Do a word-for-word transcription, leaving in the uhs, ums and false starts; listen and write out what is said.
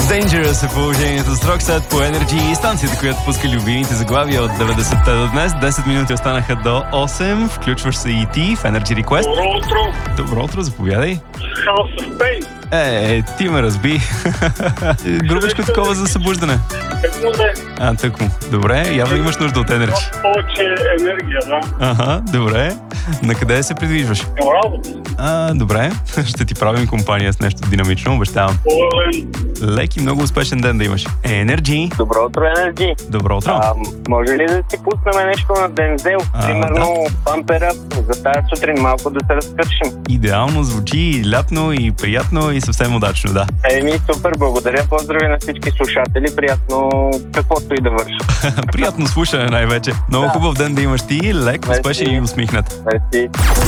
Dangerous е положението с Roxette по Energy и станцията, която пуска любимите заглавия от деветдесетте до днес. десет минути останаха до осем. Включваш се и ти в Energy Request. Добро утро! Добро утро, заповядай. House of Pain. Е, ти ме разби. Грубичко такова за събуждане. Едно де. А, тъкмо. Добре, явно имаш нужда от Energy. Повече енергия, да. Ага, добре. На къде се придвижваш? Към работа. А, добре. Ще ти правим компания с нещо динамично, обещавам. Болен. Лек и много успешен ден да имаш. Energy. Добро утро, Енерджи. Добро утро. А, може ли да си пуснем нещо на Дензел? А, Примерно пампера за тази сутрин малко да се разкършим. Идеално звучи и лятно, и приятно, и съвсем удачно, да. Еми, супер, благодаря. Поздрави на всички слушатели. Приятно каквото и да върша. Приятно слушане най-вече. Много Да. хубав ден да имаш ти, лек, Мерси. успешен и усмихнат. Мерси.